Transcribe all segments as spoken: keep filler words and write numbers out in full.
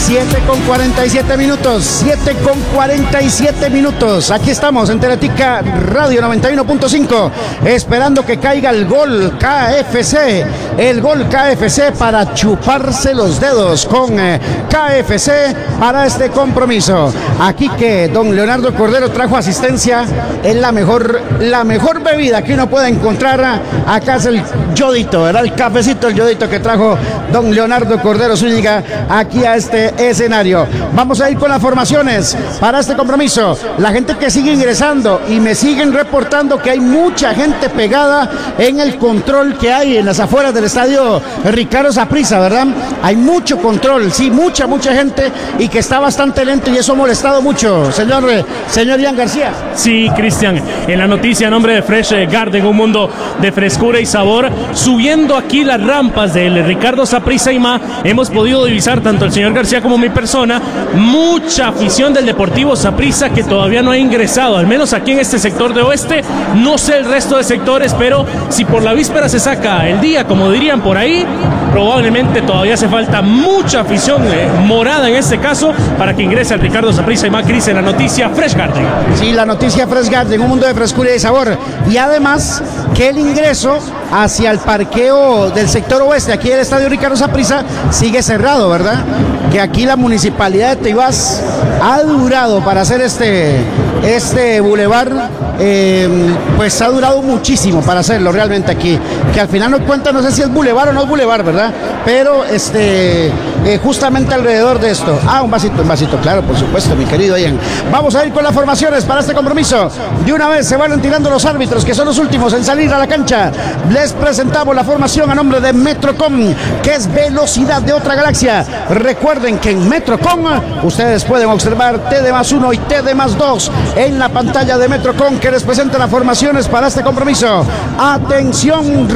siete con cuarenta y siete minutos, siete con cuarenta y siete minutos. Aquí estamos en Teletica Radio noventa y uno punto cinco, esperando que caiga el gol K F C, el gol K F C para chuparse los dedos con eh, K F C para este compromiso. Aquí que don Leonardo Cordero trajo asistencia, es la mejor, la mejor bebida que uno puede encontrar. Acá es el yodito, ¿verdad? El cafecito, el yodito que trajo don Leonardo Cordero Zúñiga aquí a este escenario. Vamos a ir con las formaciones para este compromiso. La gente que sigue ingresando y me siguen reportando que hay mucha gente pegada en el control que hay en las afueras del estadio Ricardo Saprissa, ¿verdad? Hay mucho control, sí, mucha, mucha gente, y que está bastante lento y eso ha molestado mucho, señor, señor Ian García. Sí, Cristian, en la noticia a nombre de Fresh Garden, un mundo de frescura y sabor, subiendo aquí las rampas del Ricardo Saprissa y más, hemos podido divisar tanto el señor García como mi persona, mucha afición del Deportivo Saprissa que todavía no ha ingresado, al menos aquí en este sector de oeste. No sé el resto de sectores, pero si por la víspera se saca el día, como dirían por ahí, probablemente todavía hace falta mucha afición eh, morada en este caso para que ingrese al Ricardo Saprissa y más. Cris, en la noticia Fresh Garden. Sí, la noticia Fresh Garden, un mundo de frescura y sabor. Y además que el ingreso hacia el parqueo del sector oeste, aquí del estadio Ricardo Saprissa, sigue cerrado, ¿verdad? Que aquí la municipalidad de Tibás ha durado para hacer este, este bulevar, eh, pues ha durado muchísimo para hacerlo realmente aquí, que al final no cuenta, no sé si es bulevar o no es bulevar, ¿verdad? Pero este, eh, justamente alrededor de esto, ah, un vasito, un vasito, claro, por supuesto, mi querido Ian. Vamos a ir con las formaciones para este compromiso. De una vez se van tirando los árbitros, que son los últimos en salir a la cancha. Les presentamos la formación a nombre de Metrocom, que es velocidad de otra galaxia. Recuerden que en Metrocom ustedes pueden observar T D más uno y T D más dos en la pantalla de Metrocom, que les presenta las formaciones para este compromiso. Atención,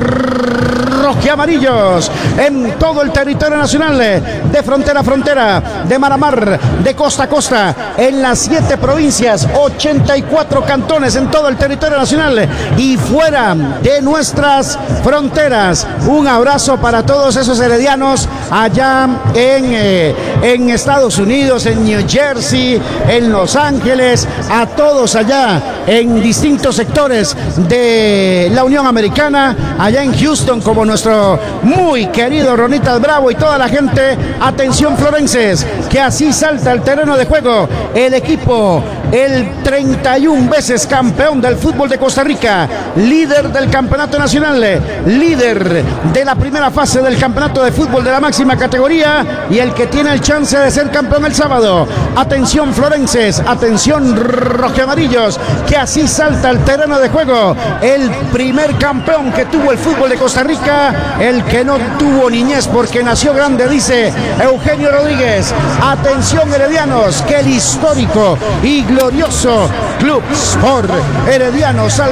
rojiamarillos en todo el territorio nacional, de frontera a frontera, de mar a mar, de costa a costa, en las siete provincias, ochenta y cuatro cantones en todo el territorio nacional y fuera de nuestras fronteras. Un abrazo para todos esos heredianos allá en, eh, en Estados Unidos, en New Jersey, en Los Ángeles, a todos allá en distintos sectores de la Unión Americana, allá en Houston, como nuestro muy querido Ronitas Bravo y toda la gente. Atención, florenses, que así salta el terreno de juego el equipo, el treinta y una veces campeón del fútbol de Costa Rica, líder del campeonato nacional, líder de la primera fase del campeonato de fútbol de la máxima categoría y el que tiene el chance de ser campeón el sábado. Atención, florenses, atención, rojiamarillos, que así salta el terreno de juego el primer campeón que tuvo el fútbol de Costa Rica, el que no tuvo niñez porque nació grande, dice Eugenio Rodríguez. Atención, heredianos, que el histórico y glorioso Club Sport Herediano sal